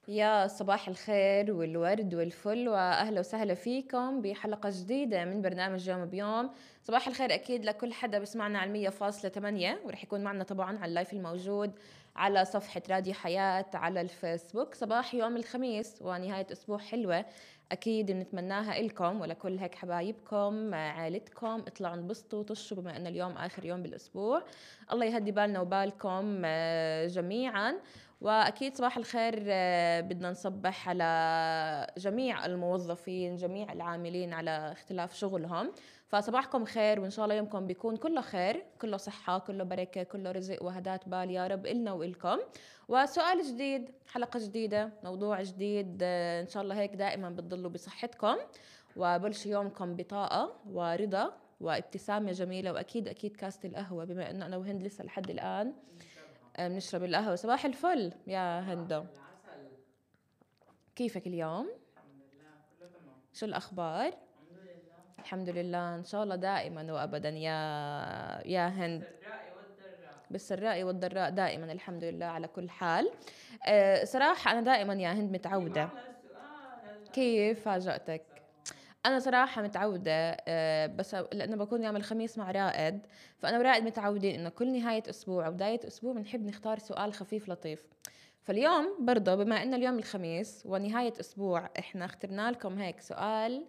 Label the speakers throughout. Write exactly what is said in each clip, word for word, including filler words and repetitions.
Speaker 1: يا صباح الخير والورد والفل واهلا وسهلا فيكم بحلقه جديده من برنامج يوم بيوم. صباح الخير اكيد لكل حدا بسمعنا على مية فاصلة ثمانية، ورح يكون معنا طبعا على اللايف الموجود على صفحه راديو حياه على الفيسبوك. صباح يوم الخميس ونهايه اسبوع حلوه اكيد بنتمناها لكم ولكل هيك حبايبكم عائلتكم. اطلعوا انبسطوا طشوا بما ان اليوم اخر يوم بالاسبوع. الله يهدي بالنا وبالكم آه، جميعا. وأكيد صباح الخير آه، بدنا نصبح على جميع الموظفين جميع العاملين على اختلاف شغلهم. فصباحكم خير وإن شاء الله يومكم بيكون كله خير كله صحة كله بركة كله رزق وهدات بال يا رب إلنا وإلكم. وسؤال جديد حلقة جديدة موضوع جديد آه، إن شاء الله هيك دائما بتضلوا بصحتكم وبلش يومكم بطاقة ورضا وابتسامة جميلة. وأكيد أكيد كاسة القهوة بما إنه أنا وهند لسه لحد الآن آه، بنشرب القهوة. صباح الفل يا هندو،
Speaker 2: صباح العسل.
Speaker 1: كيفك اليوم؟
Speaker 2: الحمد لله كله تمام.
Speaker 1: شو الأخبار؟
Speaker 2: الحمد لله.
Speaker 1: الحمد لله إن شاء الله دائما وأبدا يا يا هند.
Speaker 2: بالسراء والضراء.
Speaker 1: بالسراء والضراء دائما الحمد لله على كل حال. أه صراحة أنا دائما يا هند
Speaker 2: كيف
Speaker 1: متعودة.
Speaker 2: أحلى السؤال هلا
Speaker 1: كيف
Speaker 2: كيف
Speaker 1: فاجأتك؟
Speaker 2: سلام.
Speaker 1: أنا صراحة متعودة أه بس لأنه بكون يوم الخميس مع رائد، فأنا ورائد متعودين إنه كل نهاية أسبوع أو بداية أسبوع بنحب نختار سؤال خفيف لطيف. فاليوم برضه بما إن اليوم الخميس ونهاية أسبوع إحنا اخترنا لكم هيك سؤال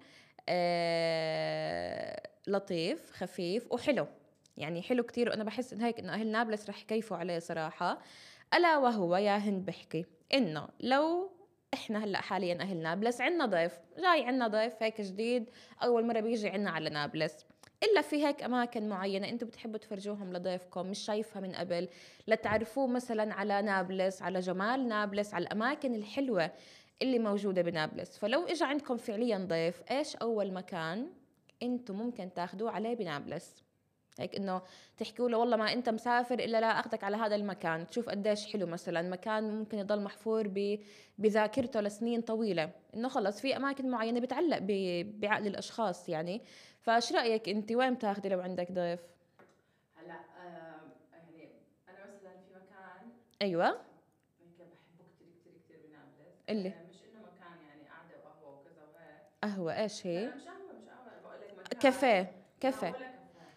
Speaker 1: آه لطيف خفيف وحلو. يعني حلو كتير وأنا بحس إن هيك إنه أهل نابلس رح يكيفوا عليه صراحة. ألا وهو يا هند بحكي إنه لو إحنا هلأ حاليا أهل نابلس عنا ضيف جاي عنا ضيف هيك جديد أول مرة بيجي عنا على نابلس، إلا في هيك أماكن معينة أنتم بتحبوا تفرجوهم لضيفكم مش شايفها من قبل، لتعرفوه مثلا على نابلس على جمال نابلس على الأماكن الحلوة اللي موجودة بنابلس. فلو إجا عندكم فعليا ضيف إيش أول مكان أنتم ممكن تاخدوه عليه بنابلس؟ هيك انه تحكوا له والله ما انت مسافر الا لا اخذك على هذا المكان تشوف قديش حلو، مثلا مكان ممكن يضل محفور ب- بذاكرته لسنين طويله، انه خلص في اماكن معينه بتعلق ب- بعقل الاشخاص يعني. فايش رايك انت وين بتاخدي لو عندك ضيف؟
Speaker 2: هلا آه يعني أنا مثلا في مكان
Speaker 1: ايوه.
Speaker 2: هيك بحبه كتير كتير كتير بنابلس،
Speaker 1: اللي
Speaker 2: آه مش إنه مكان يعني قعدة وقهوة وكذا وهيك.
Speaker 1: قهوه ايش
Speaker 2: لا
Speaker 1: هي؟
Speaker 2: لا مش قهوة مش قهوة، أنا بقول لك مكان.
Speaker 1: كافيه
Speaker 2: لا
Speaker 1: كافيه.
Speaker 2: ولا كافيه.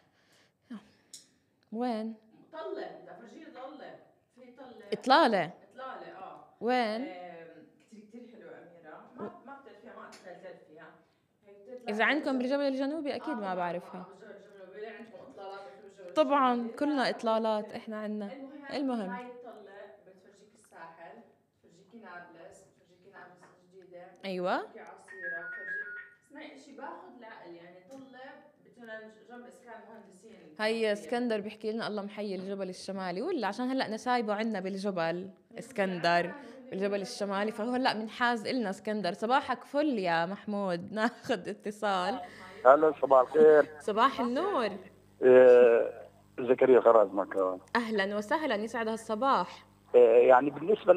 Speaker 1: وين؟
Speaker 2: طلة بدي أفرجيه طلة. في طلة.
Speaker 1: اطلاله.
Speaker 2: إطلالة اه.
Speaker 1: وين؟
Speaker 2: آم، كتير كتير حلوة أميرة، ما ما بتعرفيها ما أتخيلت فيها. هي
Speaker 1: اذا
Speaker 2: بتطلع
Speaker 1: عندكم
Speaker 2: بالجبل.
Speaker 1: بالجبل الجنوبي
Speaker 2: اه
Speaker 1: اكيد ما
Speaker 2: طبعا
Speaker 1: بعرفها.
Speaker 2: اه بالجبل الجنوبي، عندكم اطلالات اكيد بالجبل
Speaker 1: طبعا
Speaker 2: الجنوبي؟
Speaker 1: كلنا
Speaker 2: لا
Speaker 1: اطلالات
Speaker 2: بنت.
Speaker 1: احنا عنا.
Speaker 2: المهم
Speaker 1: المهم.
Speaker 2: هاي الطلة بتفرجيك الساحل، بتفرجيكي نابلس، بتفرجيكي نابلس الجديدة،
Speaker 1: ايوه.
Speaker 2: بتفرجيكي عصيرة، بتفرجيك. اسمعي اشي باخذ العقل يعني. طلة مثلا جنب اسكان مهندسين بتروح
Speaker 1: هي
Speaker 2: فيها.
Speaker 1: اسكندر بيحكي لنا الله محيي الجبل الشمالي، ولا عشان هلا نسايبه عندنا بالجبل
Speaker 2: يا
Speaker 1: اسكندر
Speaker 2: جدعان واللي
Speaker 1: بالجبل
Speaker 2: ولا
Speaker 1: الشمالي، فهو
Speaker 2: طبعا.
Speaker 1: هلا منحاز إلنا اسكندر. صباحك فل يا محمود ناخذ اتصال.
Speaker 3: هلا صباح الخير.
Speaker 1: صباح النور.
Speaker 3: آه، زكريا خراز مكان.
Speaker 1: اهلا وسهلا يسعد هالصباح.
Speaker 3: آه، يعني بالنسبة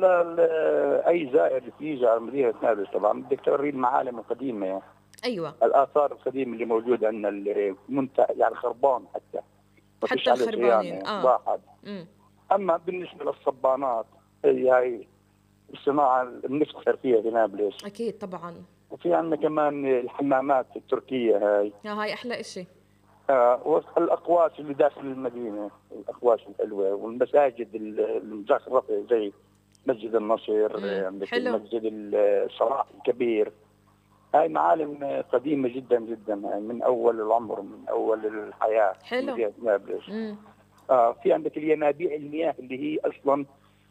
Speaker 3: لأي زائر يجي على مدينة نابلس طبعا بدك توريه المعالم القديمة يعني.
Speaker 1: ايوه.
Speaker 3: الآثار القديمة اللي موجودة عندنا اللي منت يعني خربان حتى ما فيش
Speaker 1: حتى
Speaker 3: عليه
Speaker 1: الخربانين
Speaker 3: صيانة
Speaker 1: اه.
Speaker 3: واحد.
Speaker 1: امم.
Speaker 3: أما بالنسبة للصبانات هي هاي الصناعة بنفتخر فيها في نابلس.
Speaker 1: اكيد طبعا.
Speaker 3: وفي عندنا كمان الحمامات التركية هاي.
Speaker 1: يا هاي احلى اشي.
Speaker 3: آه، والأقواس اللي داخل المدينة الأقواس الحلوة والمساجد المزخرفة زي مسجد النصر،
Speaker 1: امم
Speaker 3: آه، عندك
Speaker 1: حلو.
Speaker 3: المسجد الصلاح الكبير. هاي معالم قديمة جدا جدا، يعني من أول العمر من أول الحياة في
Speaker 1: حلو.
Speaker 3: مدينة نابلس.
Speaker 1: امم.
Speaker 3: آه في عندك الينابيع المياه اللي هي أصلا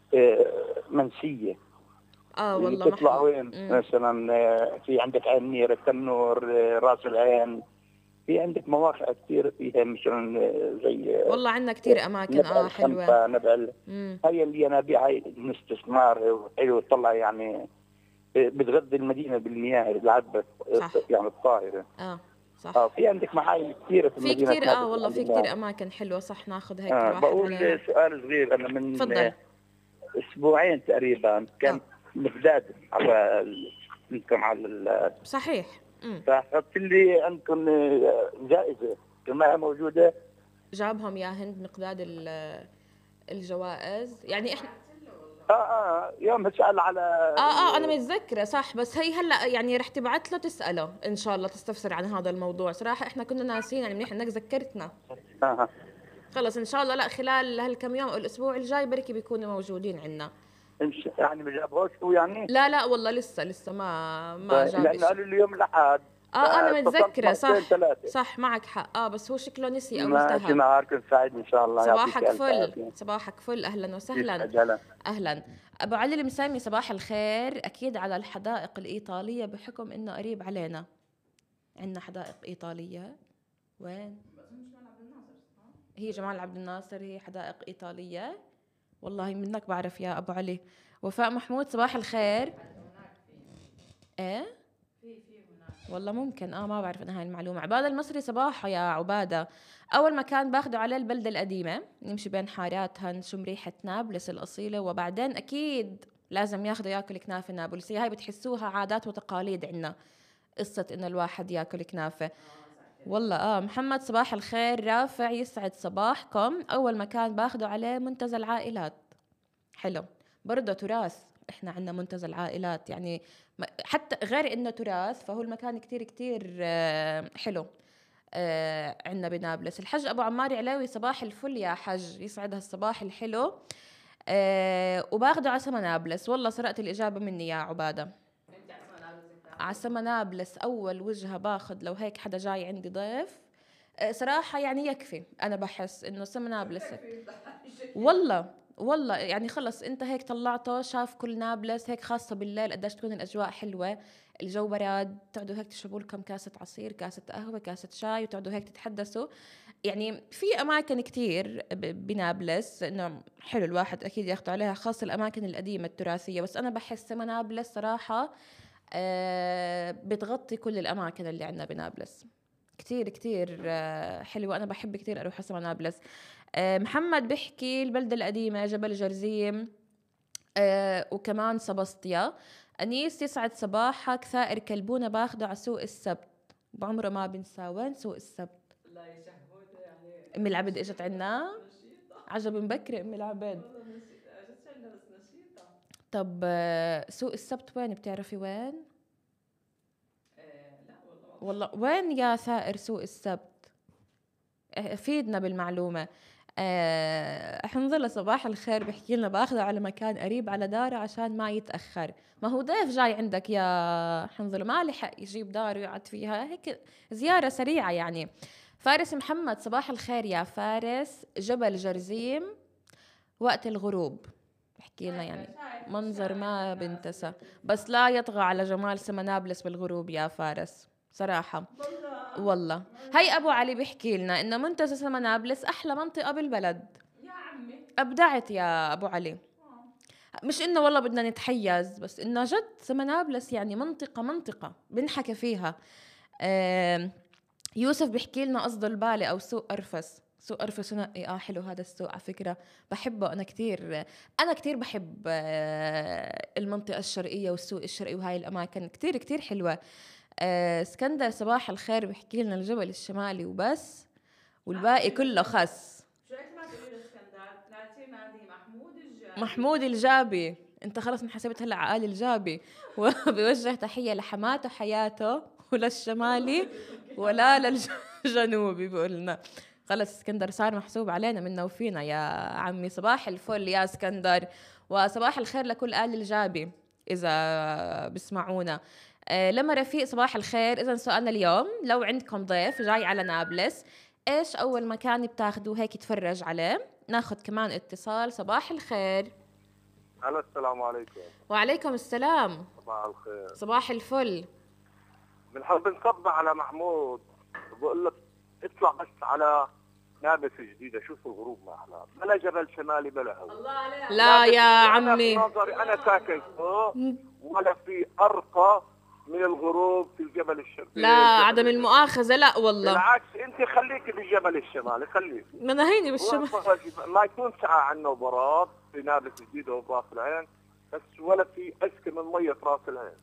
Speaker 3: آه منسية،
Speaker 1: اه
Speaker 3: اللي
Speaker 1: والله
Speaker 3: تطلع
Speaker 1: محمود.
Speaker 3: وين
Speaker 1: امم.
Speaker 3: مثلا آه في عندك عين نير التنور، آه راس العين. في عندك مواقع كثير فيها مثلا زي
Speaker 1: والله عندنا كتير اماكن
Speaker 3: نبع
Speaker 1: اه حلوة.
Speaker 3: الخنفة نبع ال-
Speaker 1: امم.
Speaker 3: هي الينابيع هاي الاستثمار وحلو تطلع يعني بتغذي المدينة بالمياه العذبة
Speaker 1: صح.
Speaker 3: يعني الطاهرة.
Speaker 1: اه
Speaker 3: اه
Speaker 1: صح.
Speaker 3: في عندك معالم كثيرة في
Speaker 1: في
Speaker 3: مدينة
Speaker 1: كتير اه
Speaker 3: نابلس
Speaker 1: والله في كتير
Speaker 3: عندنا.
Speaker 1: اماكن حلوة صح ناخذ هيك
Speaker 3: آه
Speaker 1: الواحد
Speaker 3: بقول
Speaker 1: عليها.
Speaker 3: سؤال صغير. أنا من
Speaker 1: تفضل.
Speaker 3: آه، أسبوعين تقريبا كان
Speaker 1: اه
Speaker 3: مقداد على ال- عندكم على ال-
Speaker 1: صحيح. امم.
Speaker 3: فحط لي عندكم آه، جائزة كمان موجودة.
Speaker 1: جابهم يا هند مقداد ال- الجوائز يعني احنا.
Speaker 2: بعت له
Speaker 3: اه اه يوم سأل على
Speaker 1: اه اه انا متذكره صح، بس هي هلا يعني رح تبعت له تساله ان شاء الله تستفسر عن هذا الموضوع. صراحه احنا كنا ناسيين، يعني منيح انك ذكرتنا.
Speaker 3: آه آه.
Speaker 1: خلص ان شاء الله، لا خلال هالكم يوم او الاسبوع الجاي بركي بيكونوا موجودين عندنا.
Speaker 3: إنش- يعني ما جابوش هو يعني.
Speaker 1: لا لا والله لسه لسه ما ما
Speaker 3: طيب،
Speaker 1: جاب
Speaker 3: لانه
Speaker 1: اشي.
Speaker 3: قالوا لي يوم الاحد.
Speaker 1: اه انا
Speaker 3: فاتصلت
Speaker 1: متذكره
Speaker 3: مرتين
Speaker 1: صح.
Speaker 3: ثلاثه.
Speaker 1: صح معك حق، اه بس هو شكله نسي او
Speaker 3: ماشي،
Speaker 1: التهى.
Speaker 3: نهاركم سعيد ان شاء الله، يعطيك
Speaker 1: صباحك
Speaker 3: الف
Speaker 1: فل،
Speaker 3: عافيه.
Speaker 1: صباحك فل، اهلا وسهلا.
Speaker 3: يسعد هلا.
Speaker 1: اهلا. ابو علي المسامي صباح الخير. اكيد على الحدائق الايطاليه بحكم انه قريب علينا. عندنا حدائق ايطاليه. وين؟ هي جمال عبد الناصر، هي حدائق ايطاليه. والله منك بعرف يا ابو علي. وفاء محمود صباح الخير. ايه
Speaker 2: في في هناك
Speaker 1: والله ممكن، اه ما بعرف انا هاي المعلومه. عباده المصري صباح يا عباده. اول مكان باخده عليه البلده القديمه، نمشي بين حاراتها نشم ريحه نابلس الاصيله، وبعدين اكيد لازم ياخذوا ياكل كنافه نابلسيه. هاي بتحسوها عادات وتقاليد عندنا، قصه انه الواحد ياكل كنافه. والله اه. محمد صباح الخير. رافع يسعد صباحكم. اول مكان باخده عليه منتزه العائلات. حلو، برضه تراث. احنا عندنا منتزه العائلات، يعني حتى غير انه تراث فهو المكان كتير كتير آه، حلو. آه، عندنا بنابلس. الحج ابو عمار علاوي صباح الفل يا حج، يسعد هالصباح الحلو. أه وباخده على سما نابلس. والله سرقت الاجابه مني يا عباده.
Speaker 2: انت عسى نابلس بتاخذي؟
Speaker 1: على سما نابلس اول وجهه باخذ لو هيك حدا جاي عندي ضيف. أه صراحه يعني يكفي، انا بحس انه سما نابلس والله والله يعني خلص انت هيك طلعته شاف كل نابلس هيك، خاصة بالليل قديش تكون الأجواء حلوة، الجو براد، تقعدوا هيك تشربوا لكم كاسة عصير، كاسة قهوة، كاسة شاي، وتقعدوا هيك تتحدثوا. يعني في أماكن كتير ب- بنابلس إنه حلو الواحد أكيد ياخدوا عليها، خاصة الأماكن القديمة التراثية. بس أنا بحس سما نابلس صراحة آه بتغطي كل الأماكن اللي عندنا بنابلس. كتير كتير آه حلوة. أنا بحب كتير أروح على سما نابلس. آه، محمد بيحكي البلدة القديمة جبل جرزيم. آه، وكمان سبسطيا. أنيس يسعد صباحك. ثائر كلبونة باخده على سوق السبت، بعمره ما بنساه. وين سوق السبت؟
Speaker 2: لا يا شهبوده يعني.
Speaker 1: أم العبد إجت عنا
Speaker 2: نشيطة
Speaker 1: عجب مبكر أم العبد.
Speaker 2: والله، نشيطة اجت عندنا بس نشيطة.
Speaker 1: طب آه، سوق السبت وين؟ بتعرفي وين؟
Speaker 2: إيه لا والله ما
Speaker 1: والله وين يا ثائر سوق السبت؟ آه، فيدنا بالمعلومة. آه حنظلة صباح الخير بحكي لنا باخذه على مكان قريب على داره عشان ما يتأخر. ما هو ضيف جاي عندك يا حنظلة، ما لحق يجيب داره ويقعد فيها، هيك زيارة سريعة يعني. فارس محمد صباح الخير يا فارس. جبل جرزيم وقت الغروب بحكي لنا يعني منظر ما بنتسى، بس لا يطغى على جمال سما نابلس بالغروب يا فارس صراحة. والله هي ابو علي بيحكي لنا انه منتزه سما نابلس احلى منطقه بالبلد.
Speaker 2: يا عمي.
Speaker 1: ابدعت يا ابو علي. مش انه والله بدنا نتحيز، بس انه جد سما نابلس يعني منطقه منطقه بنحكى فيها. آه يوسف بيحكي لنا قصده البالي او سوق ارفس. سوق ارفس ونقي، اه حلو هذا السوق على فكره، بحبه انا كثير. انا كثير بحب آه المنطقه الشرقيه والسوق الشرقي، وهاي الاماكن كثير كثير حلوه. آه اسكندر صباح الخير بحكي لنا الجبل الشمالي وبس، والباقي كله خس.
Speaker 2: شو هيك ما تقولي لاسكندر؟ نادي نادي محمود الجابي.
Speaker 1: محمود الجابي، انت خلص انحسبت هلا عقال الجابي. وبيوجه تحيه لحماته حياته، وللشمالي ولا للجنوبي بيقول لنا. خلص اسكندر صار محسوب علينا منا وفينا يا عمي. صباح الفل يا اسكندر، وصباح الخير لكل آل الجابي إذا بسمعونا. آه لما رفيق صباح الخير. إذا سؤالنا اليوم، لو عندكم ضيف جاي على نابلس إيش أول مكان بتاخدوه هيك يتفرج عليه؟ ناخد كمان اتصال. صباح الخير.
Speaker 4: الو السلام عليكم.
Speaker 1: وعليكم السلام.
Speaker 4: صباح الخير.
Speaker 1: صباح الفل.
Speaker 4: بنحب نصبح على محمود، بقول لك اطلع بس على نابلس الجديده، شوف الغروب ما احلى، بلا جبل شمالي بلا هوا.
Speaker 2: الله عليك.
Speaker 1: لا يا عمي،
Speaker 4: انا بنظري انا ساكن فوق، ولا في ارقى من الغروب في الجبل الشمالي.
Speaker 1: لا عدم المؤاخذة، لا والله
Speaker 4: بالعكس انت خليكي بالجبل الشمالي، خليك
Speaker 1: ما نهيني بالشمال.
Speaker 4: ما يكون ساعة عنا وبراد في نابلس الجديدة وبراس العين، بس ولا في أسكى من مية راس العين،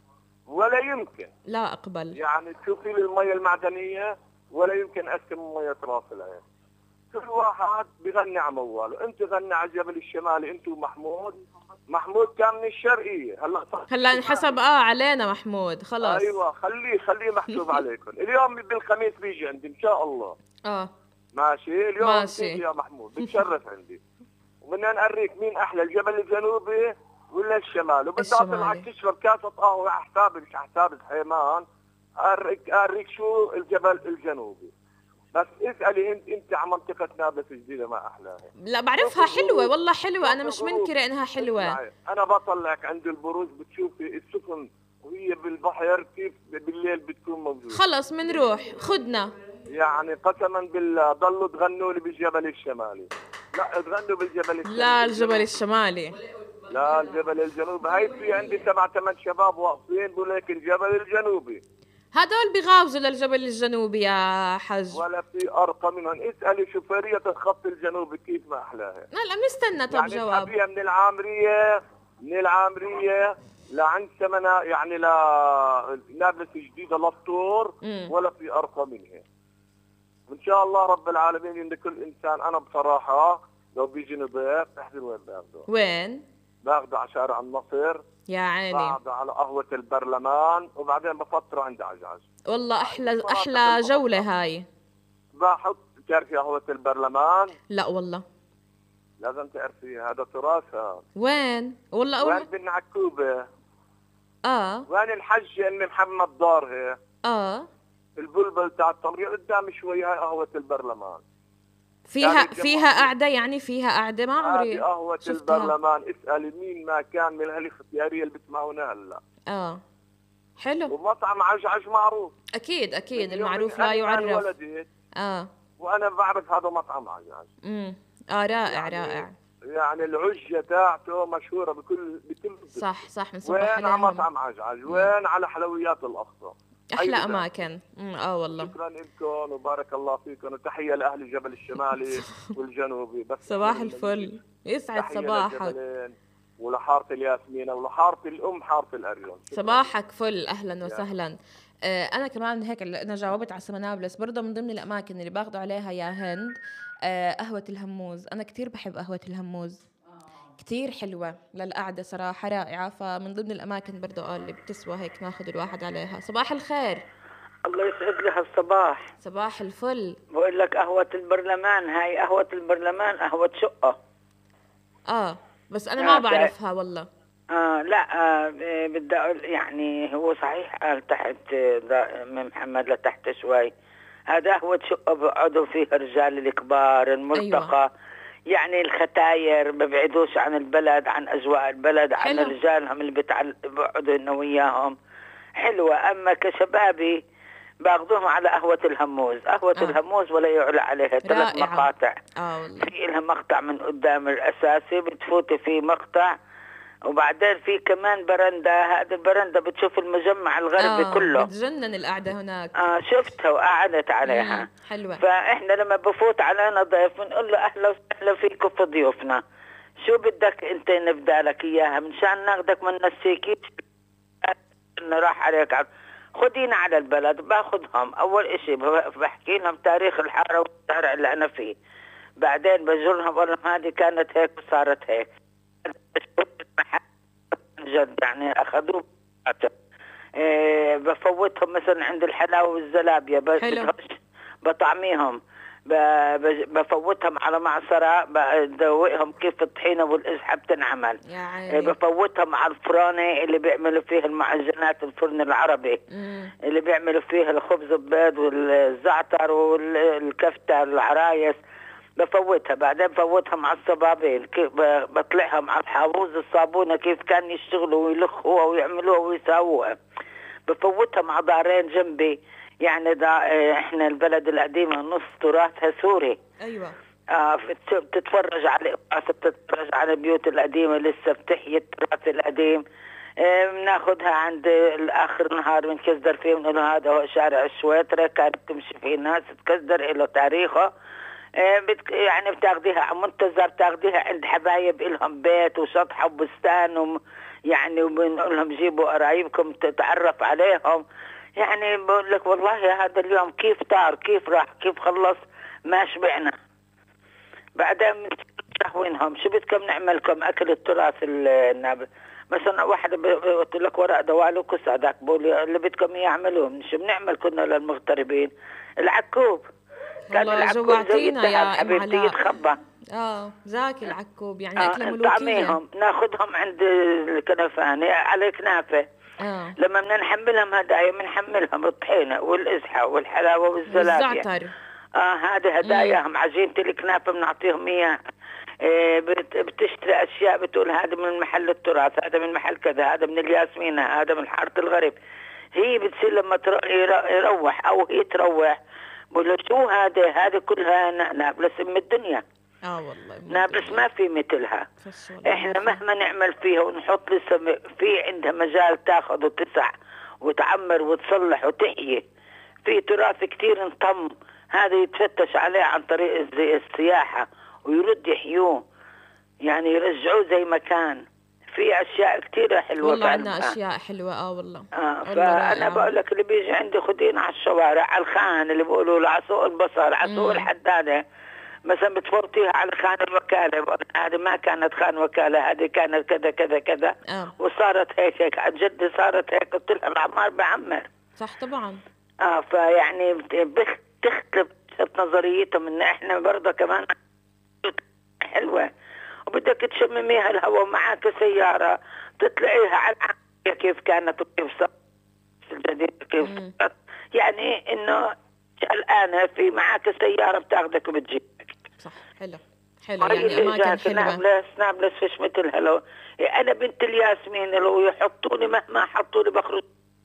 Speaker 4: ولا يمكن.
Speaker 1: لا أقبل.
Speaker 4: يعني تشوفي المية المعدنية ولا يمكن أسكى من مية راس العين. كل واحد بغني على مواله، انت غني على الجبل الشمالي انت ومحمود، محمود كان من الشرقية، هلا
Speaker 1: هلا انحسب اه علينا محمود خلاص.
Speaker 4: ايوه خليه خليه محسوب عليكم. اليوم بالخميس بيجي عندي ان شاء الله.
Speaker 1: اه
Speaker 4: ماشي اليوم
Speaker 1: ماشي.
Speaker 4: بتيجي يا محمود بتشرف عندي. وبدنا نوريك مين احلى، الجبل الجنوبي ولا الشمال، وبدي اطلعك تشرب كاسة قهوة على حسابي مش على حساب الحيمان. اوريك اوريك شو الجبل الجنوبي. بس اسالي انت انت على منطقة نابلس الجديدة ما احلاها.
Speaker 1: لا بعرفها حلوة والله حلوة، انا مش منكرة انها حلوة.
Speaker 4: انا بطلعك عند البروج بتشوفي السفن وهي بالبحر كيف بالليل بتكون موجودة.
Speaker 1: خلص منروح خدنا.
Speaker 4: يعني قسما بالله ضلوا تغنوا لي بالجبل الشمالي. لا تغنوا بالجبل الشمالي.
Speaker 1: لا الجبل الشمالي.
Speaker 4: لا الجبل الجنوبي. هاي في عندي سبع ثمان شباب واقفين بقول لك الجبل الجنوبي.
Speaker 1: هدول بيغاوزوا للجبل الجنوبي يا حج.
Speaker 4: ولا في ارقى منهم. اسالي شوفيرية الخط الجنوبي كيف ما احلاها.
Speaker 1: هلا بنستنى طب
Speaker 4: يعني
Speaker 1: جواب.
Speaker 4: تحبيها من العامرية من العامرية لعند سمنة يعني ل نابلس الجديدة للطور ولا في ارقى منها. وان شاء الله رب العالمين ان كل انسان، انا بصراحة لو بيجيني ضيف احذر وين باخده.
Speaker 1: وين؟
Speaker 4: باخده على شارع النصر.
Speaker 1: يا عيني.
Speaker 4: باخده على قهوة البرلمان وبعدين بفطره عند عجاج.
Speaker 1: والله احلى احلى جولة هاي.
Speaker 4: بحط تعرفي قهوة البرلمان؟
Speaker 1: لا والله.
Speaker 4: لازم تعرفيها هذا تراثها.
Speaker 1: وين؟ والله أول
Speaker 4: وين بن عكوبة.
Speaker 1: اه
Speaker 4: وين الحجة ام محمد دارها.
Speaker 1: اه
Speaker 4: البلبل تاع التمرير قدام شوي. هاي قهوة البرلمان.
Speaker 1: فيها فيها قعدة يعني فيها قعدة ما عمري.
Speaker 4: هذه قهوة
Speaker 1: شفتها.
Speaker 4: البرلمان. اسألي مين ما كان من هالاختيارية اللي بتسمعونا هلا.
Speaker 1: اه حلو.
Speaker 4: ومطعم عجعج معروف.
Speaker 1: اكيد اكيد
Speaker 4: من يوم
Speaker 1: المعروف
Speaker 4: من
Speaker 1: لا
Speaker 4: أنا
Speaker 1: يعرف.
Speaker 4: ولدت
Speaker 1: اه
Speaker 4: وانا بعرف هذا مطعم عجعج.
Speaker 1: امم اه رائع
Speaker 4: يعني
Speaker 1: رائع.
Speaker 4: يعني العجة تاعته مشهورة بكل بكل
Speaker 1: صح صح بنصبح
Speaker 4: وين على
Speaker 1: عليهم.
Speaker 4: مطعم عجعج. وين على حلويات الأقصى.
Speaker 1: احلى اماكن. امم اه والله.
Speaker 4: شكرا لكم وبارك الله فيكم وتحية لأهل الجبل الشمالي والجنوبي. بس
Speaker 1: صباح الفل يسعد صباحك.
Speaker 4: ولحارة الياسمينة ولحارة الأم حارة الأريون.
Speaker 1: صباحك فل أهلا وسهلا. آه أنا كمان هيك أنا جاوبت على سمنابلس برضه من ضمن الأماكن اللي باخذوا عليها يا هند. آه قهوة الهموز، أنا كتير بحب قهوة الهموز كتير حلوة للقعدة صراحة رائعة، فمن ضمن الأماكن برضه قال اللي بتسوى هيك ناخذ الواحد عليها. صباح الخير.
Speaker 5: الله يسعد لها الصباح.
Speaker 1: صباح الفل.
Speaker 5: بقول لك قهوة البرلمان، هاي قهوة البرلمان قهوة شقة.
Speaker 1: آه بس أنا ما بعرفها والله.
Speaker 5: آه لا آه بدي أقول يعني هو صحيح قال تحت من محمد لتحت شوي. هذا قهوة شقة بيقعدوا فيها الرجال الكبار الملتقى. أيوة. يعني الختاير ما بيبعدوش عن البلد عن أجواء البلد حلو. عن رجالهم اللي بيقعدوا إنه وياهم حلوة. أما كشبابي باخذوهم على قهوة الهموز. قهوة آه. الهموز ولا يعلى عليها ثلاث مقاطع.
Speaker 1: آه
Speaker 5: في لها مقطع من قدام الأساسي بتفوتي في مقطع وبعدين في كمان برندة. هذا البرندة بتشوف المجمع الغربي آه. كله
Speaker 1: بتجنن القعدة هناك.
Speaker 5: آه شفتها وقعدت عليها.
Speaker 1: حلوة.
Speaker 5: فإحنا لما بفوت علينا ضيف بنقول له أهلا وسهلا فيكم في ضيوفنا. شو بدك أنت نبدالك إياها منشان ناخدك من نسيكيش راح عليك عب. خدينا على البلد باخذهم. اول اشي بحكي لهم تاريخ الحاره والشارع اللي انا فيه. بعدين بجرهم بقول لهم هذه كانت هيك وصارت هيك. جد يعني اخذوه. إيه بفوتهم مثلا عند الحلاوه والزلابيه بطعميهم. بفوتهم على معصرة بدوقهم كيف الطحينة والإزحة بتنعمل. بفوتهم على الفرانة اللي بيعملوا فيه المعجنات الفرن العربي. مم. اللي بيعملوا فيه الخبز البيض والزعتر والكفتة العرايس بفوتها. بعدين بفوتهم على الصبابين كيف بطلعهم على الحاوز الصابونة كيف كان يشتغلوا ويلخوها ويعملوها ويساووها. بفوتهم على دارين جنبي يعني دا احنا البلد القديمة نص تراثها سوري.
Speaker 1: ايوه.
Speaker 5: آه بتتفرج على بتتفرج على البيوت القديمة لسه بتحيي التراث القديم. بناخذها آه عند الاخر نهار بنكسدر فيه بنقول له هذا هو شارع الشويترة كانت تمشي فيه ناس تكسدر له تاريخه. آه بت يعني بتاخديها على منتزه بتاخديها عند حبايب إلهم بيت وسطح وبستان وم يعني وبنقول لهم جيبوا قرايبكم تتعرف عليهم. يعني بقول لك والله هذا اليوم كيف طار كيف راح كيف خلص ما شبعنا. بعدين شهوينهم. شو بدكم نعملكم أكل التراث النابل؟ مثلا واحد قلت لك ورق دوال وكسر هذاك بقول اللي بدكم يعملوه. شو بنعمل كنا للمغتربين؟ العكوب.
Speaker 1: والله جوعتينا يا ام علاء.
Speaker 5: يتخبى.
Speaker 1: اه زاكي العكوب يعني
Speaker 5: آه
Speaker 1: اكله ملوكيه.
Speaker 5: طعميهم ناخذهم عند الكنفاني على كنافه.
Speaker 1: اه
Speaker 5: لما بدنا نحملهم هدايا بنحملهم الطحينه والازحه والحلاوه والزلابيه.
Speaker 1: والزعتر.
Speaker 5: اه هذه هداياهم. عجينه الكنافه بنعطيهم اياها. إيه بتشتري اشياء بتقول هذا من محل التراث، هذا من محل كذا، هذا من الياسمينه، هذا من حاره الغرب. هي بتصير لما يروح او هي تروح بقول له شو هذا؟ هذه كلها نابلس من الدنيا.
Speaker 1: اه والله
Speaker 5: نابلس ما في مثلها. احنا مهما نعمل فيها ونحط لسه في عندها مجال تاخذ وتسع وتعمر وتصلح وتحيي. في تراث كتير انطم، هذا يتفتش عليه عن طريق السياحة ويرد يحيوه، يعني يرجعوه زي ما كان. في اشياء كثيره حلوه
Speaker 1: والله عندنا اشياء حلوه. اه والله
Speaker 5: اه فانا بقول لك اللي بيجي عندي خدين على الشوارع، على الخان اللي بيقولوا له على سوق البصر، على سوق الحداده مثلا بتفوتيها على خان الوكاله، هذه ما كانت خان وكاله، هذه كانت كذا كذا كذا
Speaker 1: آه.
Speaker 5: وصارت هيك هيك عن جد صارت هيك. قلت لها العمار بعمر.
Speaker 1: صح طبعا.
Speaker 5: اه فيعني بتختلف نظريتهم ان احنا برضه كمان حلوه وبدك تشمميها الهواء معك سيارة تطلعيها على الحقيقة كيف كانت وكيف صارت الجديد كيف صارت. يعني انه الآن في معك سيارة بتاخدك وبتجيبك.
Speaker 1: صح حلو حلو يعني أماكن حلوة.
Speaker 5: نابلس نابلس فيش مثلها. لو أنا بنت الياسمين لو يحطوني مهما حطوني بخرج.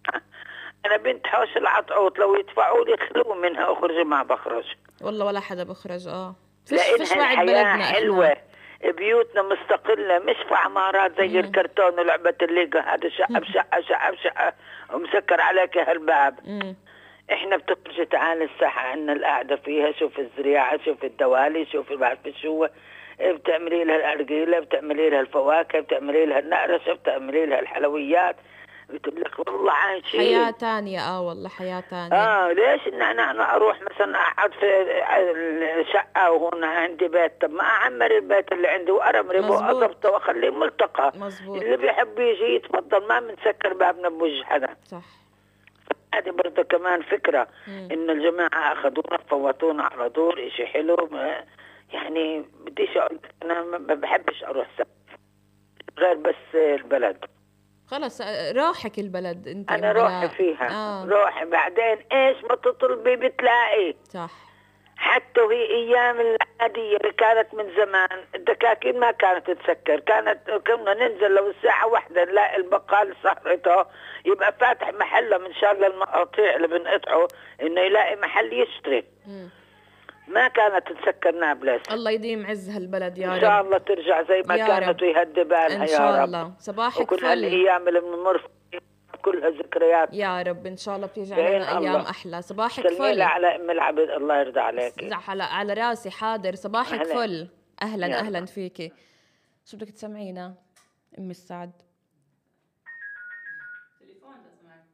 Speaker 5: أنا بنت حوش العطعوط لو يدفعوا لي خلو منها أخرج ما بخرج.
Speaker 1: والله ولا حدا بخرج. اه
Speaker 5: لأنها الحياة حلوة إحنا. بيوتنا مستقلة مش في عمارات زي مم. الكرتون ولعبة الليجا، هذا شقة بشقة شقة بشقة ومسكر عليك هالباب. مم. احنا بتخرج تعالي الساحة عنا القعدة فيها، شوف الزريعة، شوف الدوالي، شوف بعرف شو بتعملي لها الأرجيلة، بتعملي لها الفواكه، بتعملي لها النقرشة، بتعملي لها الحلويات. بتقول لك والله عايشين
Speaker 1: حياة تانية. اه والله حياة تانية.
Speaker 5: اه ليش ان انا انا اروح مثلا اقعد في الشقة وهون عندي بيت؟ طب ما اعمر البيت اللي عندي وارمرمه واضبطه واخليه ملتقى.
Speaker 1: مزبوط.
Speaker 5: اللي بيحب يجي يتفضل، ما بنسكر بابنا بوجه حدا.
Speaker 1: صح.
Speaker 5: هذه برضه كمان فكرة. مم. ان الجماعة اخذونا فوتونا على دور اشي حلو. يعني بديش اقول انا ما بحبش اروح غير بس البلد.
Speaker 1: خلص روحك البلد انت.
Speaker 5: انا روحي فيها. آه. روحي بعدين ايش ما تطلبي بتلاقي.
Speaker 1: صح.
Speaker 5: حتى وهي ايام العادية اللي كانت من زمان الدكاكين ما كانت تسكر، كانت كنا ننزل لو الساعة واحدة نلاقي البقال سهرته يبقى فاتح محله من شر المقاطيع اللي بنقطعه انه يلاقي محل يشتري. م. ما كانت تسكر نابلس.
Speaker 1: الله يديم عز هالبلد يا رب.
Speaker 5: ان شاء الله ترجع زي ما كانت ويهدي بالها يا رب.
Speaker 1: ان شاء الله. صباحك
Speaker 5: وكل
Speaker 1: فل.
Speaker 5: هالايام اللي بنمر كلها ذكريات
Speaker 1: يا رب. ان شاء الله بتيجي علينا ايام احلى. صباحك فل.
Speaker 5: سلمي على ام العبد الله يرضى عليك.
Speaker 1: على على راسي. حاضر. صباحك أهلا. فل. اهلا يلا. اهلا فيكي. شو بدك تسمعينا ام السعد؟
Speaker 2: تليفون بسمعك.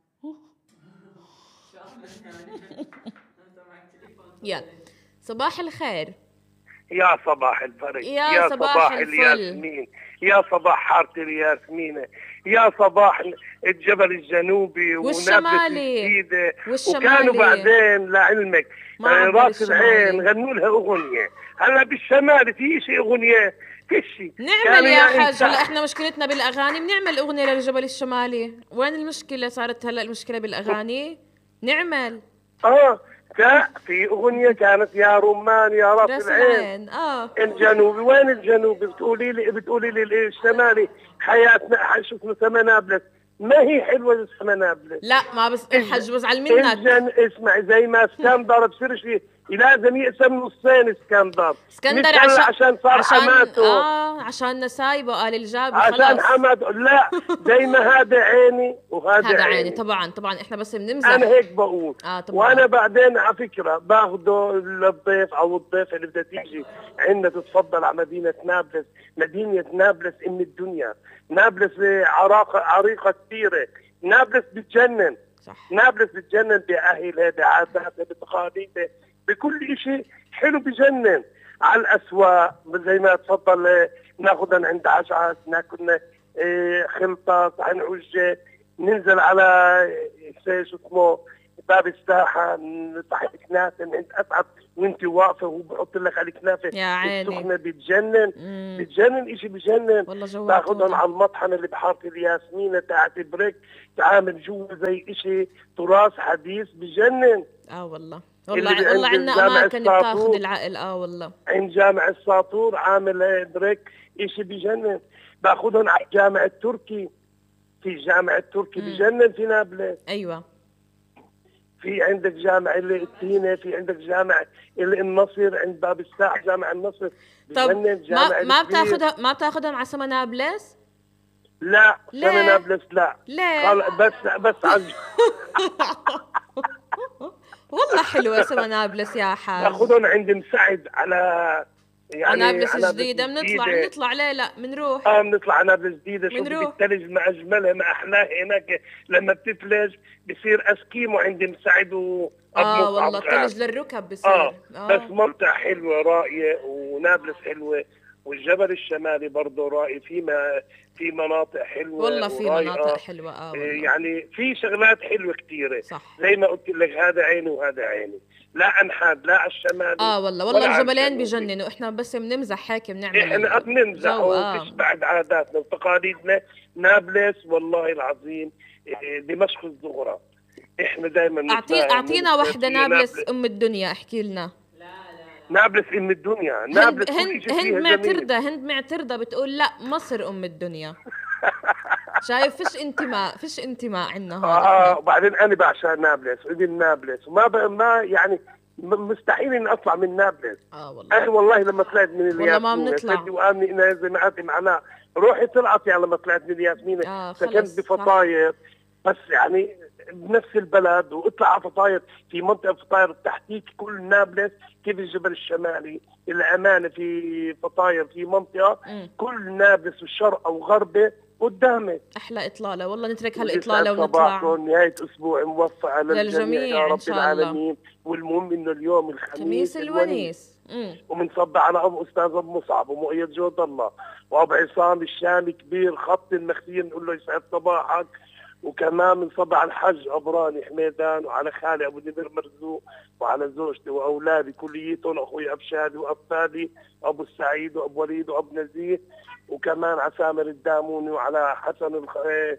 Speaker 1: يلا صباح الخير.
Speaker 6: يا صباح الفرج،
Speaker 1: يا, يا صباح, صباح
Speaker 6: الياسمين، يا صباح حارة الياسمينة، يا صباح الجبل الجنوبي
Speaker 1: والشمالي
Speaker 6: الجديدة. وكانوا بعدين لعلمك راس العين غنوا لها أغنية. هلا بالشمال في شيء أغنية فيش
Speaker 1: نعمل يا حاج. هلا احنا مشكلتنا بالأغاني بنعمل أغنية للجبل الشمالي. وين المشكلة؟ صارت هلا المشكلة بالأغاني نعمل
Speaker 6: اه في أغنية كانت يا رمان يا راس, راس العين. العين
Speaker 1: اه
Speaker 6: الجنوبي. وين الجنوبي؟ بتقولي لي بتقولي لي الشمالي حياتنا شوف سما نابلس. ما هي حلوة سما نابلس.
Speaker 1: لا ما بس الحج بزعل منك.
Speaker 6: الجن اسمع زي ما اسكندر بصيرش لازم يقسم نصين. اسكندر
Speaker 1: اسكندر عشان
Speaker 6: عشان صار
Speaker 1: عشان
Speaker 6: حماته.
Speaker 1: اه عشان نسايبه قال الجابي
Speaker 6: خلاص عشان حماته. لا زي ما هذا عيني وهذا
Speaker 1: هذا
Speaker 6: عيني.
Speaker 1: عيني. طبعا طبعا احنا بس بنمزح.
Speaker 6: انا هيك بقول.
Speaker 1: آه طبعا.
Speaker 6: وانا بعدين على فكره باخده للضيف او الضيف اللي بدها تيجي عندنا تتفضل على مدينه نابلس. مدينه نابلس ام الدنيا. نابلس عراقه عريقه كثيره. نابلس بتجنن.
Speaker 1: صح. نابلس
Speaker 6: بتجنن باهلها بعاداتها بتقاليدها بكل شيء حلو بجنن. على الاسواق زي ما تفضل، ناخذها عند عشعش، ناكل إيه خلطه طحين عجه، ننزل على شو اسمه باب الساحه طحين كنافه عند اسعد وانت واقفه وهو بحط لك على الكنافه
Speaker 1: يا عيني
Speaker 6: السخنه، بتجنن
Speaker 1: مم.
Speaker 6: بتجنن شيء بجنن.
Speaker 1: والله جوعتونا.
Speaker 6: باخذهم على المطحنه اللي بحاره الياسمينه تاعت بريك، تعامل جوا زي شيء تراث حديث بجنن.
Speaker 1: اه والله والله والله عندنا اماكن بتاخذ العقل. اه والله
Speaker 6: عند جامع الساطور عامل بريك شيء بجنن. باخذهم على الجامع التركي، في جامع التركي بجنن في نابلس.
Speaker 1: ايوه
Speaker 6: في عندك جامع التينة، في عندك جامع النصر عند باب الساحة، جامع النصر
Speaker 1: طب ما ما
Speaker 6: الكبير.
Speaker 1: بتاخذها ما بتاخذهم على سما نابلس؟
Speaker 6: لا سما نابلس لا.
Speaker 1: ليه؟
Speaker 6: بس بس عن
Speaker 1: والله حلوة سما نابلس يا حاج.
Speaker 6: باخذهم عند مسعد على
Speaker 1: يعني نابلس الجديدة. بنطلع بنطلع ليه لا بنروح
Speaker 6: اه بنطلع على نابلس جديدة. شوفي بالثلج ما اجملها ما احلاها هناك، لما بتثلج بصير اسكيمو عند مسعد و
Speaker 1: اه والله الثلج للركب بصير.
Speaker 6: آه. اه بس منطقة حلوة راقية ونابلس حلوة، والجبل الشمالي برضه رائع، في ما في مناطق حلوة
Speaker 1: والله في مناطق حلوة. اه والله.
Speaker 6: يعني في شغلات حلوة كثيرة
Speaker 1: صح.
Speaker 6: زي ما قلت لك هذا عيني وهذا عيني، لا انحاد لا على الشمال.
Speaker 1: اه والله والله الجبلين بجننوا. احنا بس بنمزح هيك بنعمل
Speaker 6: احنا بنمزح وفيش
Speaker 1: آه.
Speaker 6: بعد عاداتنا وتقاليدنا. نابلس والله العظيم دمشق الصغرى. احنا دائما
Speaker 1: اعطينا اعطينا وحده نابلس, نابلس ام الدنيا، احكي لنا.
Speaker 6: نابلس ام الدنيا. نابلس
Speaker 1: هند هند معترضه هند معترضه بتقول لا مصر ام الدنيا. شايف فيش انتماء فيش انتماء عندنا هون.
Speaker 6: اه وبعدين انا بعشق نابلس وابن نابلس وما ما يعني مستحيل اني اطلع من نابلس.
Speaker 1: اه والله
Speaker 6: انا والله لما طلعت من الياسمينه
Speaker 1: والله ما بنطلع
Speaker 6: وامني انا زي ما قلت معنا روحي طلعت يعني لما طلعت من الياسمينه.
Speaker 1: آه
Speaker 6: سكنت بفطاير بس يعني بنفس البلد، واطلع على فطاير في منطقه فطاير تحتيك كل نابلس كيف الجبل الشمالي الامانه في فطاير في منطقه م. كل نابلس والشرق او غربه قدامك.
Speaker 1: احلى اطلاله والله. نترك هالاطلاله ونطلع.
Speaker 6: نهايه اسبوع موفقه للجميع يا رب العالمين. والمهم انه اليوم الخميس
Speaker 1: خميس الونيس
Speaker 6: وبنصب على ابو استاذ ابو مصعب ومؤيد جود الله وابو عصام الشامي كبير خط المخفيه نقول له يسعد صباحك. وكمان بنصب على الحج عبراني حميدان وعلى خالي ابو نمر مرزوق وعلى زوجتي واولادي كليتهم، اخوي ابشادي وابفادي ابو السعيد وابو وليد وابو نزيه، وكمان على سامر الداموني وعلى حسن الخ... إيه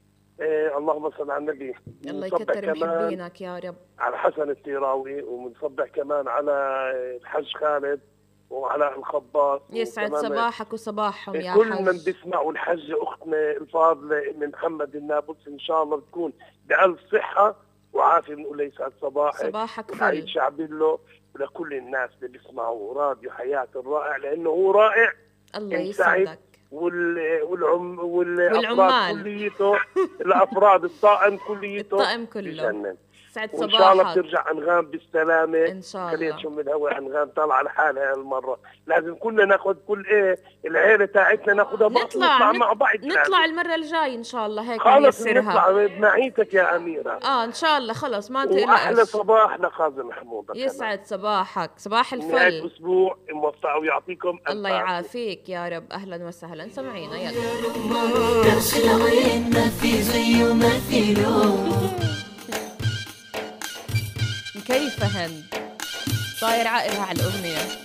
Speaker 6: إيه اللهم صل على النبي.
Speaker 1: الله يكتر محبينك يا رب.
Speaker 6: على حسن التيراوي، وبنصبح كمان على الحج خالد وعلى الخباص.
Speaker 1: يسعد صباحك وصباحهم يا
Speaker 6: كل
Speaker 1: حج.
Speaker 6: من بيسمعوا الحجة أختنا الفاضلة من محمد النابلسي إن شاء الله بتكون بألف صحة وعافية. بنقول له يسعد صباحك
Speaker 1: صباحك فل.
Speaker 6: عيد شعبي له ولكل الناس اللي بيسمعوا راديو حياة الرائع لأنه هو رائع.
Speaker 1: الله يسعدك.
Speaker 6: وال والعم والأفراد كليته الأفراد الطاقم كليته
Speaker 1: الطاقم كله
Speaker 6: بجنن.
Speaker 1: سعد
Speaker 6: صباحك.
Speaker 1: وإن
Speaker 6: شاء الله بترجع أنغام بالسلامة
Speaker 1: إن شاء الله.
Speaker 6: خلينا نشم الهواء. أنغام طالعة لحالها هالمرة، لازم كلنا ناخذ كل إيه العيلة تاعتنا ناخذها
Speaker 1: نطلع
Speaker 6: نطلع مع بعض.
Speaker 1: نطلع المرة الجاي إن شاء الله هيك
Speaker 6: خلص
Speaker 1: نيسرها.
Speaker 6: نطلع بمعيتك يا أميرة.
Speaker 1: آه إن شاء الله خلص ما تقلقش.
Speaker 6: وأحلى صباح لقاظم محمود.
Speaker 1: يسعد صباحك صباح الفل.
Speaker 6: نهاية أسبوع موفقة ويعطيكم
Speaker 1: الله يعافيك يا رب. أهلا وسهلا سمعينا يلا. كيف هند طاير عقلها على الأغنية.